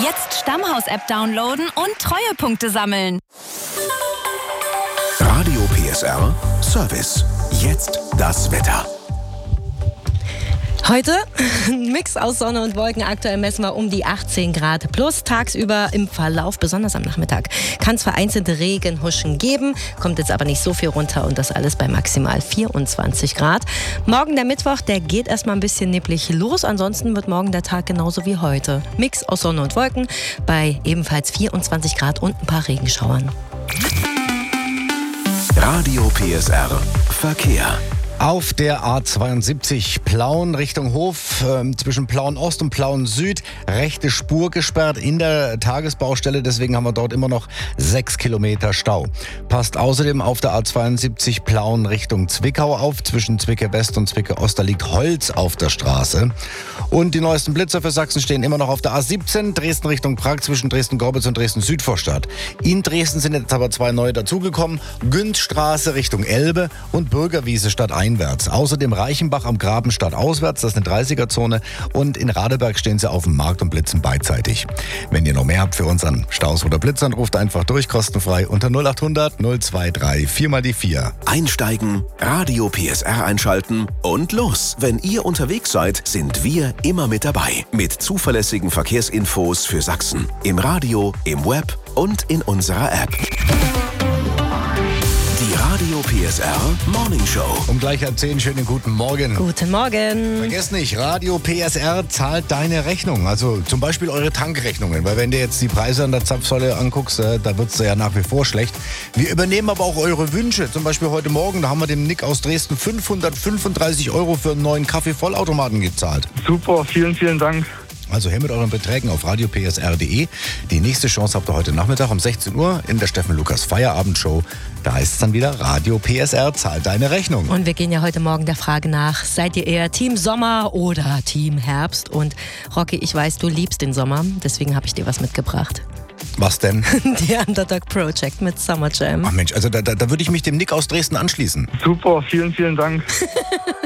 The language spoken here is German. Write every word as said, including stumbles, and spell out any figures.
Jetzt Stammhaus-App downloaden und Treuepunkte sammeln. Radio P S R Service. Jetzt das Wetter. Heute ein Mix aus Sonne und Wolken. Aktuell messen wir um die achtzehn Grad plus. Tagsüber im Verlauf, besonders am Nachmittag, kann es vereinzelte Regenhuschen geben. Kommt jetzt aber nicht so viel runter und das alles bei maximal vierundzwanzig Grad. Morgen der Mittwoch, der geht erstmal ein bisschen neblig los. Ansonsten wird morgen der Tag genauso wie heute. Mix aus Sonne und Wolken bei ebenfalls vierundzwanzig Grad und ein paar Regenschauern. Radio P S R Verkehr. Auf der A zweiundsiebzig Plauen Richtung Hof, äh, zwischen Plauen Ost und Plauen Süd, rechte Spur gesperrt in der Tagesbaustelle. Deswegen haben wir dort immer noch sechs Kilometer Stau. Passt außerdem auf der A zweiundsiebzig Plauen Richtung Zwickau auf. Zwischen Zwickau West und Zwickau Ost, da liegt Holz auf der Straße. Und die neuesten Blitzer für Sachsen stehen immer noch auf der A siebzehn, Dresden Richtung Prag, zwischen Dresden-Gorbitz und Dresden-Südvorstadt. In Dresden sind jetzt aber zwei neue dazugekommen. Günzstraße Richtung Elbe und Bürgerwiese stadteinwärts. Außerdem Reichenbach am Graben stadtauswärts, das ist eine dreißiger-Zone. Und in Radeberg stehen sie auf dem Markt und blitzen beidseitig. Wenn ihr noch mehr habt für uns an Staus oder Blitzern, ruft einfach durch, kostenfrei unter null achthundert null zweiundzwanzig vier mal die vier. Einsteigen, Radio P S R einschalten und los. Wenn ihr unterwegs seid, sind wir immer mit dabei. Mit zuverlässigen Verkehrsinfos für Sachsen. Im Radio, im Web und in unserer App. Die Radio P S R Morning Show. Um gleich halb zehn, schönen guten Morgen. Guten Morgen. Vergesst nicht, Radio P S R zahlt deine Rechnung. Also zum Beispiel eure Tankrechnungen. Weil wenn du jetzt die Preise an der Zapfsäule anguckst, äh, da wird es ja nach wie vor schlecht. Wir übernehmen aber auch eure Wünsche. Zum Beispiel heute Morgen, da haben wir dem Nick aus Dresden fünfhundertfünfunddreißig Euro für einen neuen Kaffee-Vollautomaten gezahlt. Super, vielen, vielen Dank. Also her mit euren Beträgen auf radio p s r punkt d e. Die nächste Chance habt ihr heute Nachmittag um sechzehn Uhr in der Steffen Lukas Feierabendshow. Da heißt es dann wieder, Radio P S R zahlt deine Rechnung. Und wir gehen ja heute Morgen der Frage nach, seid ihr eher Team Sommer oder Team Herbst? Und Rocky, ich weiß, du liebst den Sommer, deswegen habe ich dir was mitgebracht. Was denn? Die Underdog Project mit Summer Jam. Ach Mensch, also da, da, da würde ich mich dem Nick aus Dresden anschließen. Super, vielen, vielen Dank.